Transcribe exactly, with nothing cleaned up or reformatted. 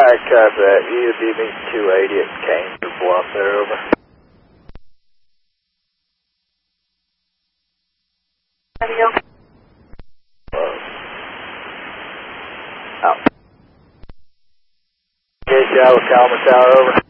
Alright, copy that. U D B two eighty at Kane Bluff there, over. Out. Good job with Calma Tower, over.